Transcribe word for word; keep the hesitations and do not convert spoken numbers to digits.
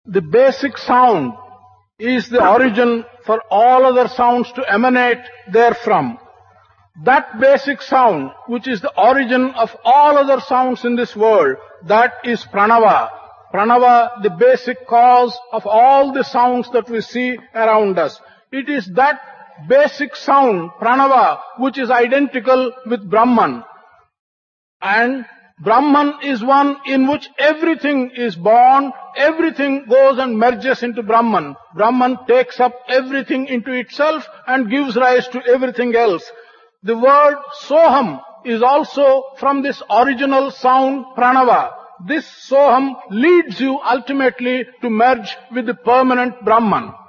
The basic sound is the origin for all other sounds to emanate therefrom. That basic sound, which is the origin of all other sounds in this world, that is Pranava. Pranava, the basic cause of all the sounds that we see around us. It is that basic sound, Pranava, which is identical with Brahman. And Brahman is one in which everything is born, everything goes and merges into Brahman. Brahman takes up everything into itself and gives rise to everything else. The word Soham is also from this original sound Pranava. This Soham leads you ultimately to merge with the permanent Brahman.